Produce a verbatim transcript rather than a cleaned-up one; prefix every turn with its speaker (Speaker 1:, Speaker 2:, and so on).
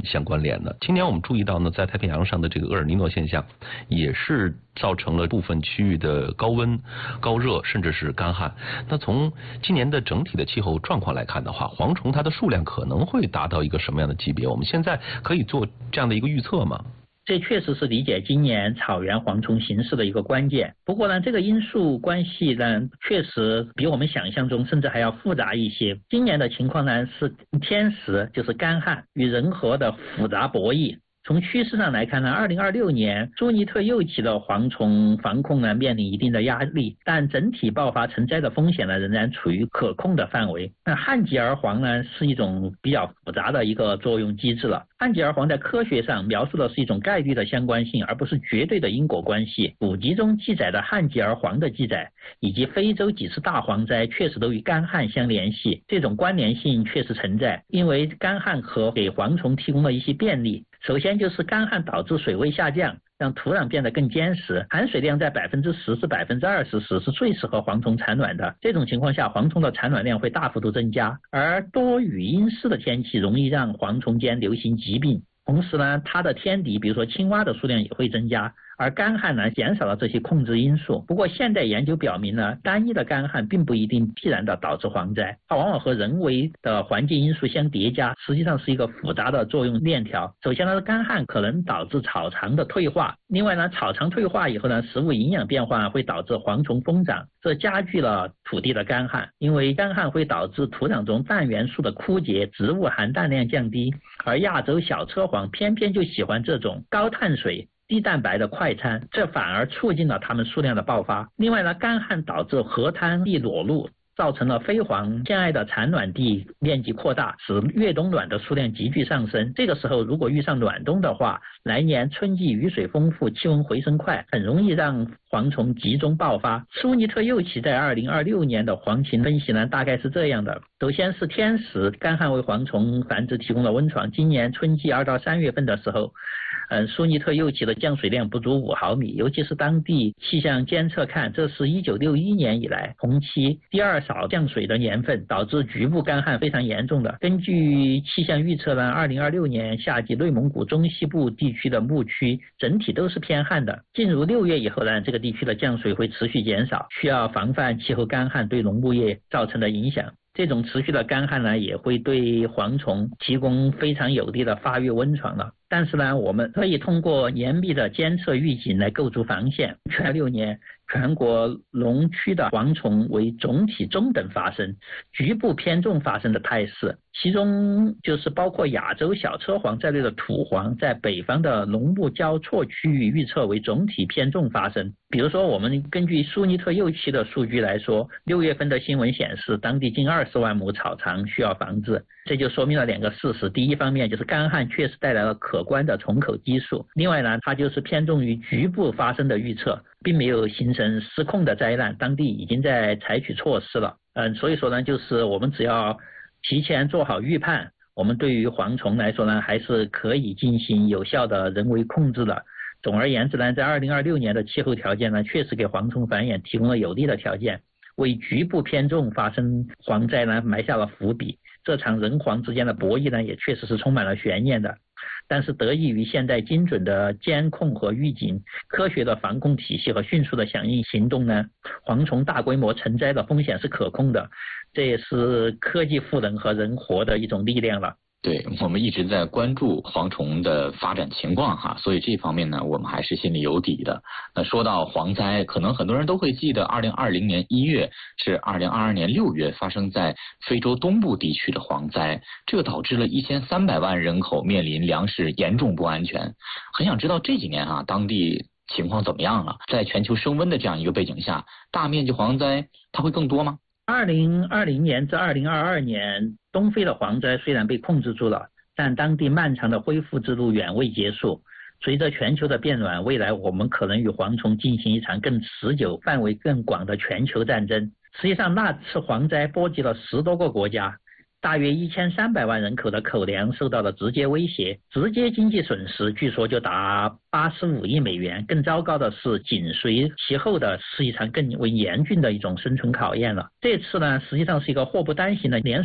Speaker 1: 相关联的。今年我们注意到呢，在太平洋上的这个厄尔尼诺现象，也是造成了部分区域的高温、高热，甚至是干旱。那从今年的整体的气候状况来看的话，蝗虫它的数量可能会达到一个什么样的级别？我们现在可以做这样的一个预测吗？
Speaker 2: 这确实是理解今年草原蝗虫形势的一个关键。不过呢，这个因素关系呢，确实比我们想象中甚至还要复杂一些。今年的情况呢，是天时，就是干旱与人和的复杂博弈。从趋势上来看呢，二零二六年苏尼特幼期的蝗虫防控呢面临一定的压力，但整体爆发成灾的风险呢仍然处于可控的范围。那旱季而蝗呢是一种比较复杂的一个作用机制了。旱季而蝗在科学上描述的是一种概率的相关性，而不是绝对的因果关系。古籍中记载的旱季而蝗的记载，以及非洲几次大蝗灾确实都与干旱相联系，这种关联性确实存在，因为干旱和给蝗虫提供了一些便利。首先就是干旱导致水位下降，让土壤变得更坚实，含水量在百分之十至百分之二十时是最适合蝗虫产卵的。这种情况下，蝗虫的产卵量会大幅度增加，而多雨阴湿的天气容易让蝗虫间流行疾病。同时呢，它的天敌，比如说青蛙的数量也会增加。而干旱呢，减少了这些控制因素。不过，现代研究表明呢，单一的干旱并不一定必然的导致蝗灾，它往往和人为的环境因素相叠加，实际上是一个复杂的作用链条。首先呢，干旱可能导致草场的退化，另外呢，草场退化以后呢，食物营养变化会导致蝗虫疯长，这加剧了土地的干旱。因为干旱会导致土壤中氮元素的枯竭，植物含氮量降低，而亚洲小车蝗偏偏就喜欢这种高碳水低蛋白的快餐，这反而促进了它们数量的爆发。另外呢，干旱导致河滩地裸露，造成了飞蝗偏爱的产卵地面积扩大，使越冬卵的数量急剧上升。这个时候如果遇上暖冬的话，来年春季雨水丰富，气温回升快，很容易让蝗虫集中爆发。苏尼特幼期在二零二六年的蝗情分析呢，大概是这样的。首先是天时，干旱为蝗虫繁殖提供了温床。今年春季二到三月份的时候，嗯，苏尼特幼期的降水量不足五毫米，尤其是当地气象监测看，这是一九六一年以来同期第二少降水的年份，导致局部干旱非常严重的。根据气象预测呢，二零二六年夏季内蒙古中西部地区的牧区整体都是偏旱的。进入六月以后呢，这个地区的降水会持续减少，需要防范气候干旱对农牧业造成的影响。这种持续的干旱呢，也会对蝗虫提供非常有利的发育温床了。但是呢，我们可以通过严密的监测预警来构筑防线。全六年全国农区的蝗虫为总体中等发生，局部偏重发生的态势，其中就是包括亚洲小车蝗在内的土蝗在北方的农牧交错区域预测为总体偏重发生。比如说我们根据苏尼特幼期的数据来说，六月份的新闻显示当地近二十万亩草场需要防治，这就说明了两个事实。第一方面就是干旱确实带来了可观的虫口基数，另外呢，它就是偏重于局部发生的预测，并没有形成失控的灾难，当地已经在采取措施了。嗯，所以说呢，就是我们只要提前做好预判，我们对于蝗虫来说呢，还是可以进行有效的人为控制的。总而言之呢，在二零二六年的气候条件呢，确实给蝗虫繁衍提供了有利的条件，为局部偏重发生蝗灾呢埋下了伏笔。这场人蝗之间的博弈呢，也确实是充满了悬念的。但是得益于现代精准的监控和预警、科学的防控体系和迅速的响应行动呢，蝗虫大规模成灾的风险是可控的。这也是科技赋能和人活的一种力量了。
Speaker 3: 对，我们一直在关注蝗虫的发展情况哈，所以这方面呢，我们还是心里有底的。那说到蝗灾，可能很多人都会记得二零二零年一月是二零二二年六月发生在非洲东部地区的蝗灾，这个导致了一千三百万人口面临粮食严重不安全。很想知道这几年啊，当地情况怎么样了？在全球升温的这样一个背景下，大面积蝗灾它会更多吗？
Speaker 2: 二零二零年至二零二二年，东非的蝗灾虽然被控制住了，但当地漫长的恢复之路远未结束。随着全球的变暖，未来我们可能与蝗虫进行一场更持久、范围更广的全球战争。实际上，那次蝗灾波及了十多个国家，大约一千三百万人口的口粮受到了直接威胁，直接经济损失据说就达八十五亿美元。更糟糕的是，紧随其后的是一场更为严峻的一种生存考验了。这次呢，实际上是一个祸不单行的连